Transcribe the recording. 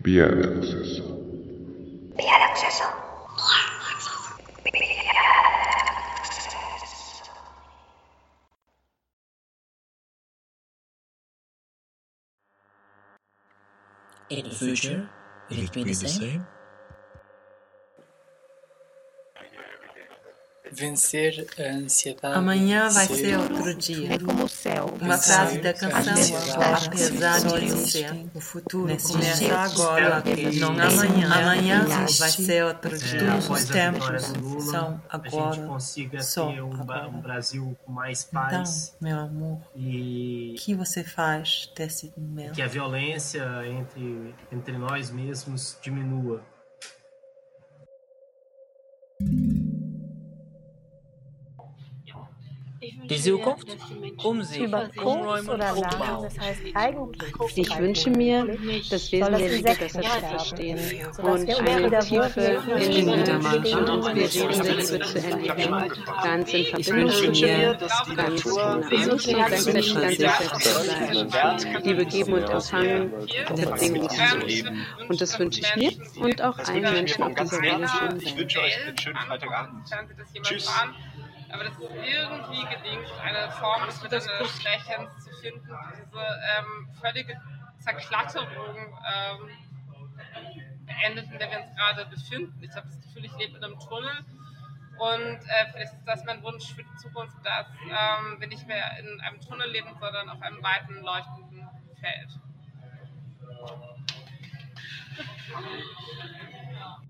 Vía de acceso. Vía de acceso. In the future, will it be the same? Vencer a ansiedade. Amanhã vai ser outro dia. É como o céu. Uma frase da canção, apesar de não ser. O futuro Nesse começa jeito, agora, não amanhã. Amanhã vai ser outro dia. Todos os tempos são a gente agora. consiga Só ter agora. um Brasil com mais Então, paz meu amor, e o que você faz desse momento? que a violência entre nós mesmos diminua. Die Zukunft, um sich Über kurz oder lang, aufzubauen. das heißt eigentlich. Ich wünsche mir, dass Wesentliche besser zu verstehen und eine tiefe, innenliche und inspirierende Liebe zu erleben. Ganz in Verbindung zu gehen, ganz ohne Angst und gleichzeitig ganz selbst zu bleiben. Liebe geben und empfangen, bedingungslos. Und das wünsche ich mir und auch allen Menschen auf dieser wunderschönen Ich Welt. wünsche euch einen schönen Freitagabend. Tschüss. Aber dass es irgendwie gelingt, eine Form des Miteinandersprechens zu finden, diese völlige Zerklatterung beendet, in der wir uns gerade befinden. Ich habe das Gefühl, ich lebe in einem Tunnel und vielleicht ist das mein Wunsch für die Zukunft, dass wir nicht mehr in einem Tunnel leben, sondern auf einem weiten, leuchtenden Feld.